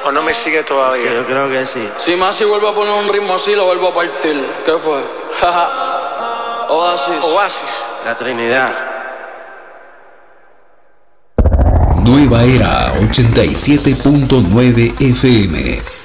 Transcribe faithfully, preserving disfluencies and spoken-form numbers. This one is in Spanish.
¿O no me sigue todavía? Yo creo que sí. Si más si vuelvo a poner un ritmo así, lo vuelvo a partir. ¿Qué fue? Oasis. Oasis. La Trinidad. Nueva Era ochenta y siete punto nueve F M.